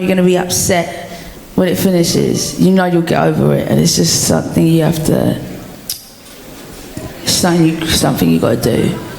You're going to be upset when it finishes. You know you'll get over it, and it's just something you have to, something you got to do.